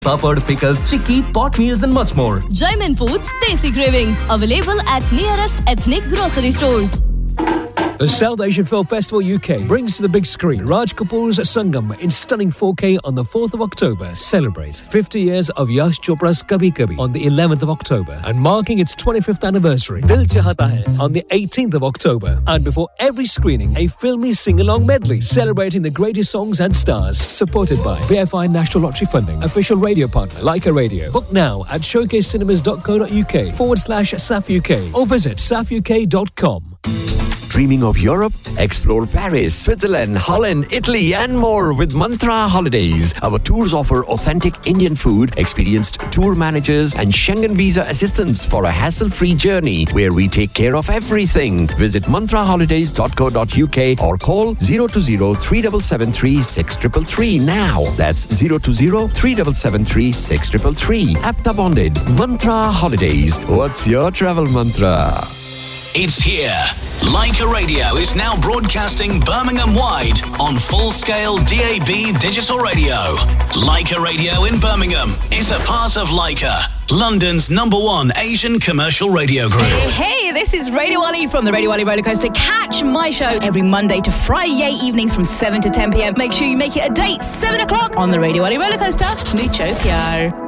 Papad, pickles, chicky, pot meals and much more. Jaimin Foods Desi Cravings. Available at nearest ethnic grocery stores. The South Asian Film Festival UK brings to the big screen Raj Kapoor's Sangam in stunning 4K on the 4th of October. Celebrates 50 years of Yash Chopra's Kabhi Kabhi on the 11th of October and marking its 25th anniversary, Dil Chahta Hai on the 18th of October. And before every screening, a filmy sing-along medley celebrating the greatest songs and stars. Supported by BFI National Lottery Funding, official radio partner Leica Radio. Book now at showcasecinemas.co.uk/SAF UK or visit safuk.com. Dreaming of Europe? Explore Paris, Switzerland, Holland, Italy and more with Mantra Holidays. Our tours offer authentic Indian food, experienced tour managers and Schengen visa assistance for a hassle-free journey where we take care of everything. Visit mantraholidays.co.uk or call 020-3773-6333 now. That's 020-3773-6333. Apta bonded. Mantra Holidays. What's your travel mantra? It's here. Leica Radio is now broadcasting Birmingham-wide on full-scale DAB digital radio. Leica Radio in Birmingham is a part of Leica, London's #1 Asian commercial radio group. Hey, this is Radio Ali from the Radio Ali Roller Coaster. Catch my show every Monday to Friday evenings from 7 to 10 p.m. Make sure you make it a date, 7 o'clock on the Radio Ali Roller Coaster. Mucho pyar.